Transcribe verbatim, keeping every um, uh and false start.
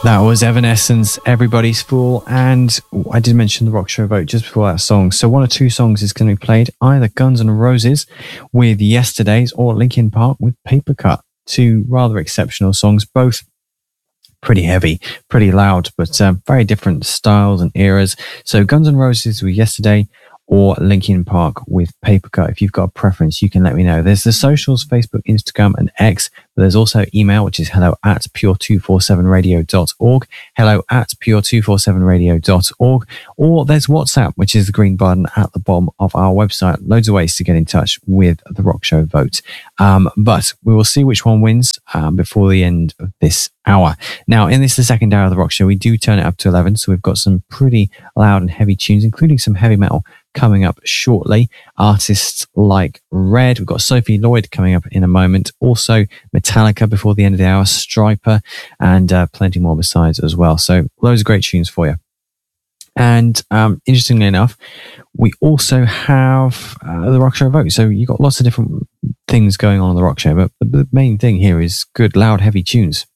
That was Evanescence, Everybody's Fool, and I did mention the Rock Show vote just before that song. So one or two songs is going to be played, either Guns N' Roses with Yesterdays or Linkin Park with Paper Cut. Two rather exceptional songs, both pretty heavy, pretty loud, but um, very different styles and eras. So Guns N' Roses with Yesterday or Linkin Park with Paper Cut. If you've got a preference, you can let me know. There's the socials, Facebook, Instagram, and X. But there's also email, which is hello at pure two forty-seven radio dot org, hello at pure two forty-seven radio dot org, or there's WhatsApp, which is the green button at the bottom of our website. Loads of ways to get in touch with the Rock Show vote. Um, but we will see which one wins um, before the end of this hour. Now, in this, the second hour of the Rock Show, we do turn it up to eleven, so we've got some pretty loud and heavy tunes, including some heavy metal coming up shortly. Artists like Red, we've got Sophie Lloyd coming up in a moment, also Metallica before the end of the hour, Striper, and uh, plenty more besides as well. So loads of great tunes for you. And um, interestingly enough, we also have uh, the Rock Show vote. So you've got lots of different things going on in the Rock Show, but the main thing here is good, loud, heavy tunes.